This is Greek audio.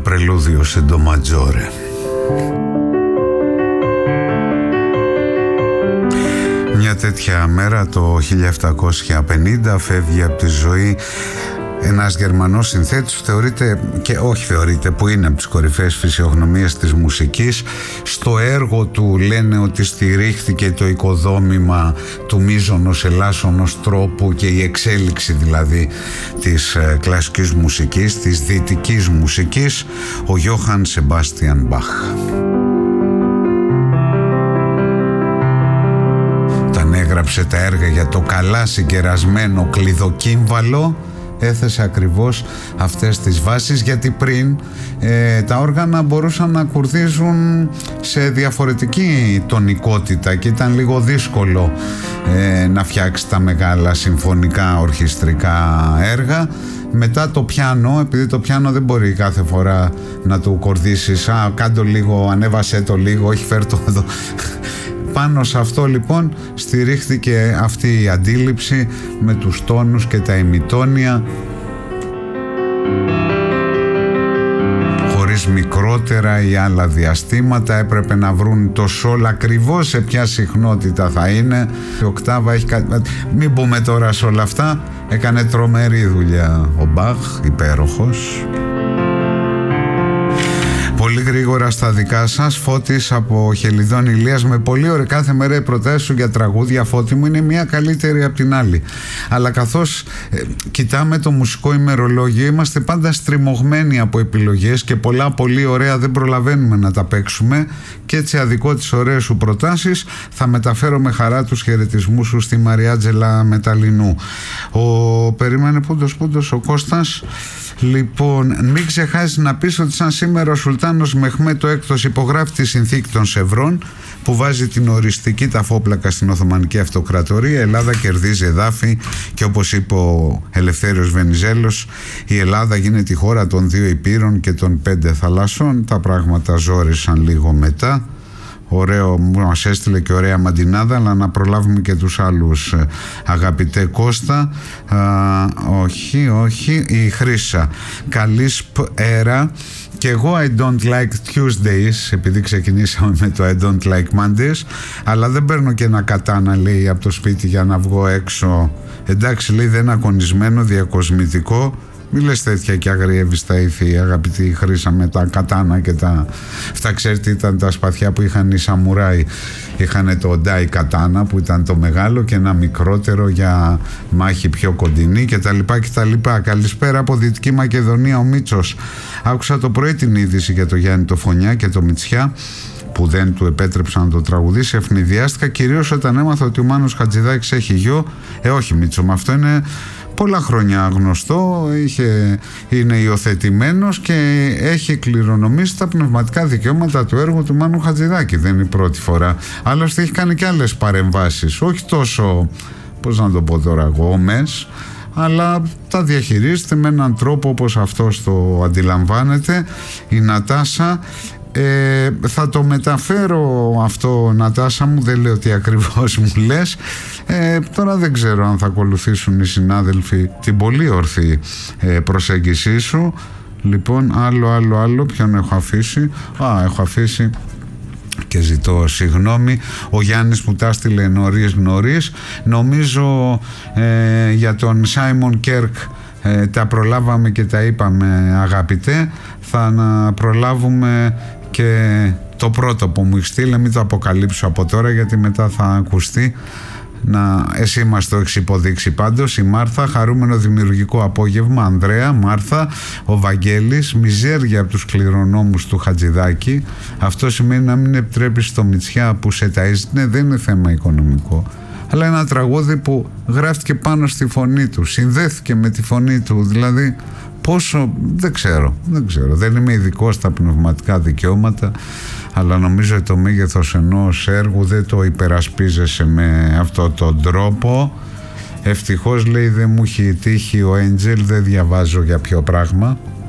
πρελούδιο σε ντο ματζόρε. Μια τέτοια μέρα το 1750 φεύγει από τη ζωή ένας Γερμανός συνθέτης, που είναι από τις κορυφαίες φυσιογνωμίες της μουσικής. Στο έργο του λένε ότι στηρίχθηκε το οικοδόμημα του μείζωνος ελάσσονος τρόπου και η εξέλιξη δηλαδή της κλασικής μουσικής, της δυτικής μουσικής, ο Γιώχαν Σεμπάστιαν Μπαχ. Όταν έγραψε τα έργα για το καλά συγκερασμένο κλειδοκύμβαλο, έθεσε ακριβώς αυτές τις βάσεις, γιατί πριν τα όργανα μπορούσαν να κουρδίζουν σε διαφορετική τονικότητα και ήταν λίγο δύσκολο να φτιάξει τα μεγάλα συμφωνικά ορχιστρικά έργα. Μετά το πιάνο, επειδή το πιάνο δεν μπορεί κάθε φορά να του κορδίσεις, κάντο λίγο, ανέβασέ το λίγο, όχι φέρ το εδώ. Πάνω σε αυτό λοιπόν στηρίχθηκε αυτή η αντίληψη με τους τόνους και τα ημιτόνια, χωρίς μικρότερα ή άλλα διαστήματα. Έπρεπε να βρουν το σόλ ακριβώς σε ποια συχνότητα θα είναι. Η οκτάβα έχει κάτι... Μην πούμε τώρα σε όλα αυτά. Έκανε τρομερή δουλειά ο Μπαχ, υπέροχος. Πολύ γρήγορα στα δικά σας, Φώτης από Χελιδόν Ηλίας, με πολύ ωραία. Κάθε μέρα οι προτάσεις σου για τραγούδια, Φώτη μου, είναι μία καλύτερη από την άλλη. Αλλά καθώς κοιτάμε το μουσικό ημερολόγιο, είμαστε πάντα στριμωγμένοι από επιλογές και πολλά πολύ ωραία δεν προλαβαίνουμε να τα παίξουμε. Και έτσι αδικό τις ωραίες σου προτάσεις θα μεταφέρω με χαρά τους χαιρετισμούς σου στη Μαριάτζελα Μεταλλινού. Περίμενε πούντος ο Κώστας. Λοιπόν, μην ξεχάσεις να πεις ότι σαν σήμερα ο Σουλτάνος Μεχμέτ ο έκτος υπογράφει τη συνθήκη των Σευρών που βάζει την οριστική ταφόπλακα στην Οθωμανική Αυτοκρατορία. Η Ελλάδα κερδίζει εδάφη και όπως είπε ο Ελευθέριος Βενιζέλος, η Ελλάδα γίνεται η χώρα των 2 υπήρων και των 5 θαλασσών. Τα πράγματα ζόρισαν λίγο μετά. Ωραίο, μας έστειλε και ωραία μαντινάδα, αλλά να προλάβουμε και τους άλλους. Αγαπητέ Κώστα, όχι, η Χρύσα. Καλή έρα. Και εγώ I don't like Tuesdays, επειδή ξεκινήσαμε με το I don't like Mondays, αλλά δεν παίρνω και ένα κατάνα, λέει, από το σπίτι για να βγω έξω. Εντάξει, λέει, δεν είναι ακονισμένο, διακοσμητικό. Μη λες τέτοια και αγριεύεις τα ήθη, αγαπητή Χρύσα, με τα κατάνα και τα... Αυτά ξέρετε ήταν τα σπαθιά που είχαν οι σαμουράι. Είχαν το ντάι κατάνα που ήταν το μεγάλο και ένα μικρότερο για μάχη πιο κοντινή κτλ. Καλησπέρα από Δυτική Μακεδονία, ο Μίτσος. Άκουσα το πρωί την είδηση για το Γιάννη το Φωνιά και το Μητσιά που δεν του επέτρεψαν να το τραγουδήσει. Ευνηδιάστηκα κυρίως όταν έμαθα ότι ο Μάνος Χατζηδάκης έχει γιο. Όχι, Μίτσο, με αυτό είναι πολλά χρόνια γνωστό, είναι υιοθετημένος και έχει κληρονομήσει τα πνευματικά δικαιώματα του έργου του Μάνου Χατζηδάκη. Δεν είναι η πρώτη φορά. Άλλωστε έχει κάνει και άλλες παρεμβάσεις, όχι τόσο, πώς να το πω τώρα, γόμες, αλλά τα διαχειρίζεται με έναν τρόπο όπως αυτός το αντιλαμβάνεται. Η Νατάσα, θα το μεταφέρω αυτό, Νατάσα μου, δεν λέω τι ακριβώς μου λες. Τώρα δεν ξέρω αν θα ακολουθήσουν οι συνάδελφοι την πολύ ορθή προσέγγισή σου. Λοιπόν, άλλο, ποιον έχω αφήσει? Έχω αφήσει και ζητώ συγγνώμη. Ο Γιάννης που τα έστειλε νωρίς. Νομίζω για τον Σάιμον Κέρκ τα προλάβαμε και τα είπαμε, αγαπητέ. Θα προλάβουμε και το πρώτο που μου έχει στείλει, μην το αποκαλύψω από τώρα γιατί μετά θα ακουστεί. Εσύ μας το έχεις υποδείξει πάντως. Η Μάρθα, χαρούμενο δημιουργικό απόγευμα. Ανδρέα, Μάρθα, ο Βαγγέλης, μιζέρια από τους κληρονόμους του Χατζηδάκη. Αυτό σημαίνει να μην επιτρέπεις το Μητσιά που σε ταΐζει. Ναι, δεν είναι θέμα οικονομικό, αλλά ένα τραγούδι που γράφτηκε πάνω στη φωνή του, συνδέθηκε με τη φωνή του, δηλαδή πόσο, δεν ξέρω, δεν είμαι ειδικός στα πνευματικά δικαιώματα, αλλά νομίζω ότι το μέγεθος ενός έργου δεν το υπερασπίζεσαι με αυτόν τον τρόπο. Ευτυχώς, λέει, δεν μου έχει τύχει ο Έντζελ, δεν διαβάζω για ποιο πράγμα.